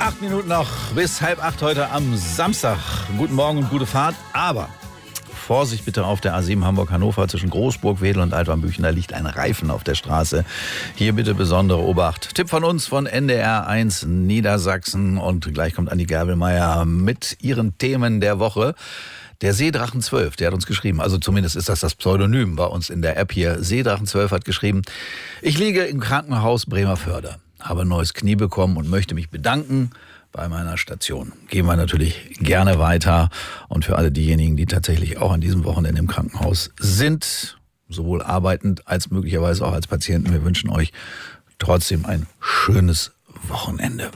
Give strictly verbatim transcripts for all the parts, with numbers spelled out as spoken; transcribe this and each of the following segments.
Acht Minuten noch bis halb acht heute am Samstag. Guten Morgen und gute Fahrt. Aber Vorsicht bitte auf der A sieben Hamburg-Hannover zwischen Großburg, Wedel und Altwarmbüchen. Da liegt ein Reifen auf der Straße. Hier bitte besondere Obacht. Tipp von uns von N D R eins Niedersachsen. Und gleich kommt Andi Gerwelmeier mit ihren Themen der Woche. Der Seedrachen zwölf, der hat uns geschrieben, also zumindest ist das das Pseudonym bei uns in der App hier. Seedrachen zwölf hat geschrieben: Ich liege im Krankenhaus Bremervörde, habe ein neues Knie bekommen und möchte mich bedanken bei meiner Station. Gehen wir natürlich gerne weiter. Und für alle diejenigen, die tatsächlich auch an diesem Wochenende im Krankenhaus sind, sowohl arbeitend als möglicherweise auch als Patienten, wir wünschen euch trotzdem ein schönes Wochenende.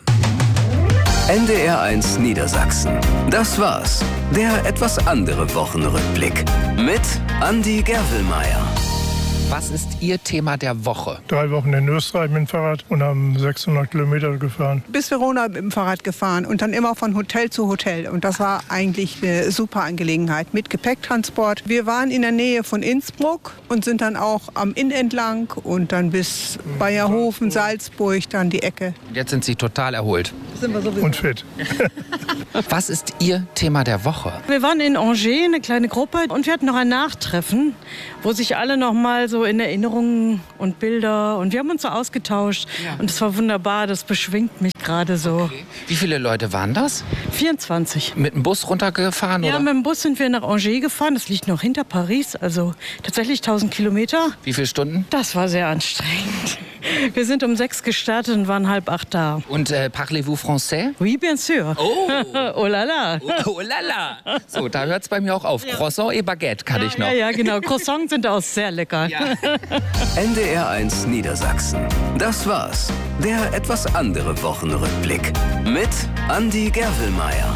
N D R eins Niedersachsen. Das war's. Der etwas andere Wochenrückblick mit Andi Gerwelmeier. Was ist Ihr Thema der Woche? Drei Wochen in Österreich mit dem Fahrrad und haben sechshundert Kilometer gefahren. Bis Verona mit dem Fahrrad gefahren und dann immer von Hotel zu Hotel. Und das war eigentlich eine super Angelegenheit mit Gepäcktransport. Wir waren in der Nähe von Innsbruck und sind dann auch am Inn entlang und dann bis Bayerhofen, Salzburg, dann die Ecke. Jetzt sind Sie total erholt. Sind wir sowieso. Und fit. Was ist Ihr Thema der Woche? Wir waren in Angers, eine kleine Gruppe, und wir hatten noch ein Nachtreffen, wo sich alle noch mal so in Erinnerungen und Bilder, und wir haben uns so ausgetauscht. Ja. Und es war wunderbar, das beschwingt mich gerade so. Okay. Wie viele Leute waren das? vierundzwanzig. Mit dem Bus runtergefahren? Ja, oder? mit dem Bus sind wir nach Angers gefahren. Das liegt noch hinter Paris, also tatsächlich tausend Kilometer. Wie viele Stunden? Das war sehr anstrengend. Wir sind um sechs gestartet und waren halb acht da. Und äh, parlez-vous français? Oui, bien sûr. Oh, Oh la la. oh, oh lala. So, da hört es bei mir auch auf. Croissant et Baguette kann ich noch. Ja, ja, genau. Croissants sind auch sehr lecker. Ja. N D R eins Niedersachsen. Das war's. Der etwas andere Wochenrückblick mit Andi Gerwelmeier.